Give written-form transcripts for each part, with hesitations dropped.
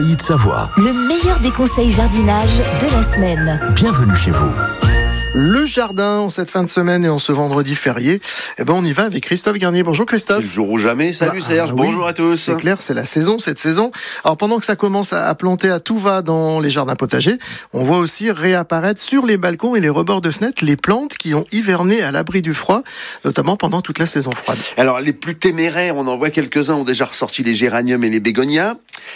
Pays de Savoie. Le meilleur des conseils jardinage de la semaine. Bienvenue chez vous. Le jardin, en cette fin de semaine et en ce vendredi férié, on y va avec Christophe Garnier. Bonjour Christophe. C'est le jour ou jamais. Salut Serge, bonjour à tous. C'est clair, c'est la saison, cette saison. Alors pendant que ça commence à planter à tout va dans les jardins potagers, on voit aussi réapparaître sur les balcons et les rebords de fenêtres les plantes qui ont hiverné à l'abri du froid, notamment pendant toute la saison froide. Alors les plus téméraires, on en voit quelques-uns, ont déjà ressorti les géraniums et les bégonias.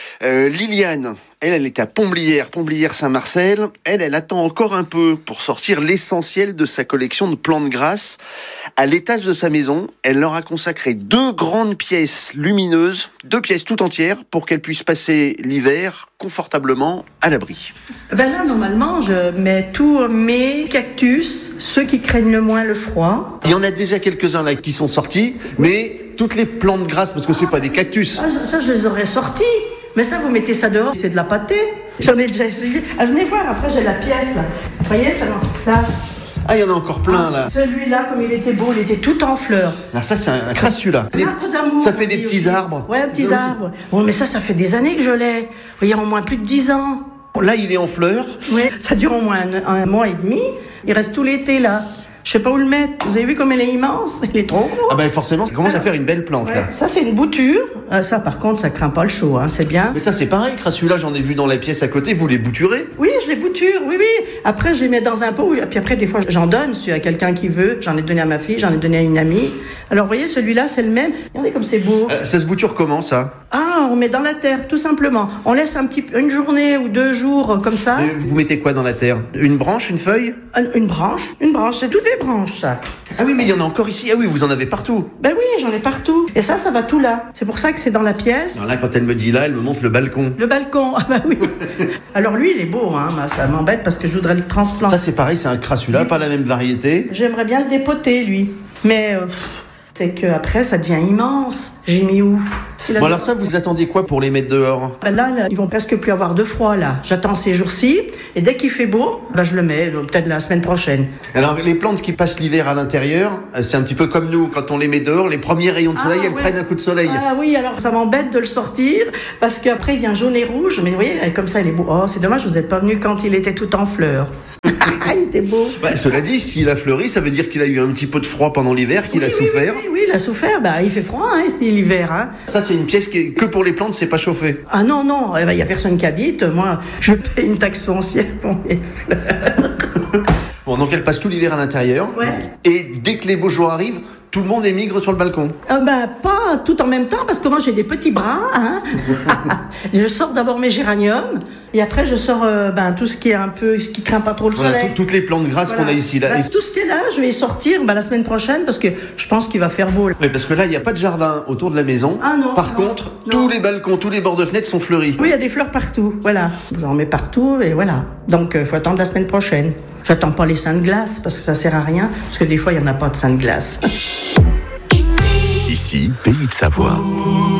Liliane, elle est à Pomblières-Saint-Marcel. Elle attend encore un peu pour sortir l'essentiel de sa collection de plantes grasses. À l'étage de sa maison, elle leur a consacré 2 grandes pièces lumineuses, 2 pièces tout entières, pour qu'elle puisse passer l'hiver confortablement à l'abri. Là, normalement, je mets tous mes cactus, ceux qui craignent le moins le froid. Il y en a déjà quelques-uns là qui sont sortis, mais toutes les plantes grasses, parce que c'est pas des cactus. Ça, je les aurais sortis. Mais ça, vous mettez ça dehors, c'est de la pâtée. J'en ai déjà essayé. Venez voir, après j'ai la pièce là. Vous voyez, ça là. Ah, il y en a encore plein là. Celui-là, comme il était beau, il était tout en fleurs. Alors ça, c'est un crassus là. Ça fait des petits arbres. Ouais, petits arbres. Ouais, mais ça fait des années que je l'ai. Vous voyez, au moins plus de 10 ans. Là, il est en fleurs. Ouais, ça dure au moins un mois et demi. Il reste tout l'été là. Je sais pas où le mettre. Vous avez vu comme elle est immense? Il est trop gros. Ah ben forcément, ça commence à faire une belle plante là. Ça c'est une bouture. Ça par contre, ça craint pas le chaud, c'est bien. Mais ça c'est pareil, crassus-là, j'en ai vu dans la pièce à côté, vous les bouturez? Oui, je les bouture, oui. Après, je les mets dans un pot, puis après, des fois, j'en donne à quelqu'un qui veut. J'en ai donné à ma fille, j'en ai donné à une amie. Alors, vous voyez, celui-là, c'est le même. Regardez comme c'est beau. Ça se bouture comment, ça? On met dans la terre, tout simplement. On laisse une journée ou 2 jours comme ça. Et vous mettez quoi dans la terre? Une branche, une feuille? Une branche, c'est toutes les branches, ça. Ah oui, mais il y en a encore ici. Ah oui, vous en avez partout. Ben oui, j'en ai partout. Et ça va tout là. C'est pour ça que c'est dans la pièce. Alors là, quand elle me dit là, elle me montre le balcon. Le balcon, bah oui. Alors lui, il est beau, ça m'embête parce que je voudrais le transplanter. Ça, c'est pareil, c'est un crassus-là, pas la même variété. J'aimerais bien le dépoter, lui. Mais c'est qu'après, ça devient immense. J'ai mis où? Bon, alors ça, vous attendez quoi pour les mettre dehors? Là, ils vont presque plus avoir de froid, là. J'attends ces jours-ci, et dès qu'il fait beau, je le mets, peut-être la semaine prochaine. Alors, les plantes qui passent l'hiver à l'intérieur, c'est un petit peu comme nous, quand on les met dehors, les premiers rayons de soleil, elles prennent un coup de soleil. Ah oui, alors ça m'embête de le sortir, parce qu'après, il vient jaune et rouge, mais vous voyez, comme ça, il est beau. Oh, c'est dommage, vous n'êtes pas venu quand il était tout en fleurs. Il était beau. Cela dit, s'il a fleuri, ça veut dire qu'il a eu un petit peu de froid pendant l'hiver, qu'il a souffert. Oui, il a souffert. Il fait froid, c'est l'hiver. Ça, c'est une pièce qui est que pour les plantes, c'est pas chauffé. Ah non, il y a personne qui habite. Moi, je paye une taxe foncière pour mes fleurs. Bon, donc elle passe tout l'hiver à l'intérieur. Ouais. Et dès que les beaux jours arrivent, tout le monde émigre sur le balcon. Pas tout en même temps, parce que moi j'ai des petits bras. Je sors d'abord mes géraniums, et après je sors tout ce qui est ce qui craint pas trop le soleil. Toutes les plantes grasses qu'on a ici. Là. Tout ce qui est là, je vais sortir la semaine prochaine, parce que je pense qu'il va faire beau. Oui, parce que là, il n'y a pas de jardin autour de la maison. Ah non. Par contre, tous les balcons, tous les bords de fenêtres sont fleuris. Oui, il y a des fleurs partout, voilà. J'en mets partout, et voilà. Donc, faut attendre la semaine prochaine. J'attends pas les seins de glace, parce que ça sert à rien, parce que des fois, il n'y en a pas de seins de glace. Ici, Pays de Savoie.